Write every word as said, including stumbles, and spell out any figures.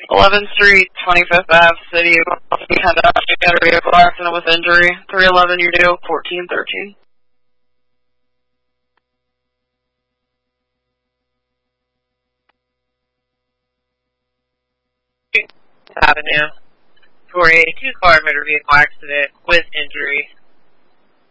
eleventh Street, twenty-fifth Avenue, City of Canada, motor vehicle accident with injury. three eleven, you're due, fourteen thirteen. Avenue for a two-car motor vehicle accident with injury.